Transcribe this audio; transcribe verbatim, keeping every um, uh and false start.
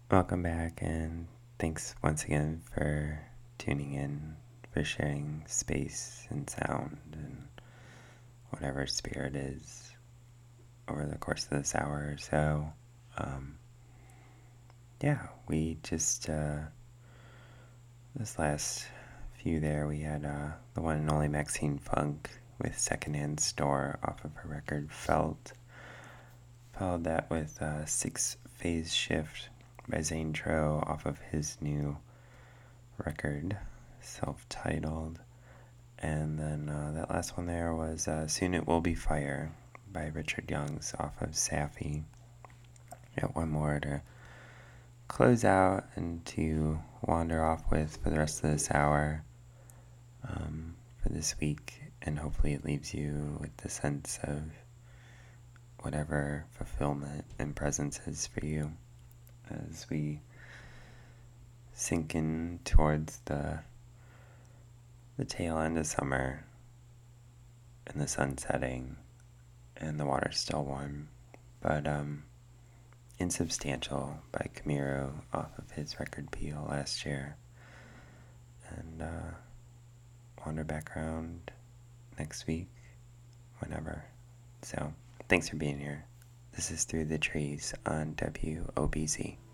Welcome back, and thanks once again for tuning in, for sharing space and sound and whatever spirit is over the course of this hour or so. Um, yeah, we just, uh, this last few there, we had uh, the one and only Maxine Funk with Secondhand Store off of her record Felt. Followed that with uh, Six Phase Shift by Zane Tro off of his new record, self-titled. And then uh, that last one there was uh, Soon It Will Be Fire by Richard Youngs off of Safi. Got one more to close out and to wander off with for the rest of this hour um, for this week. And hopefully it leaves you with the sense of whatever fulfillment and presence is for you as we sink in towards the the tail end of summer and the sun setting and the water's still warm. But um, Insubstantial by Camiro off of his record Peel last year. And uh, wander back around next week, whenever. So, thanks for being here. This is Through the Trees on W O B Z.